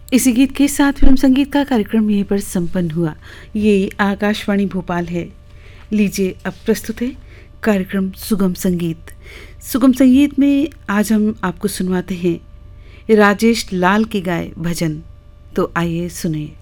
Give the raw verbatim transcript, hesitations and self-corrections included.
इसी गीत के साथ फिल्म संगीत का कार्यक्रम यहीं पर संपन्न हुआ। ये आकाशवाणी भोपाल है। लीजिए अब प्रस्तुत है कार्यक्रम सुगम संगीत। सुगम संगीत में आज हम आपको सुनवाते हैं राजेश लाल के गाए भजन। तो आइए सुने।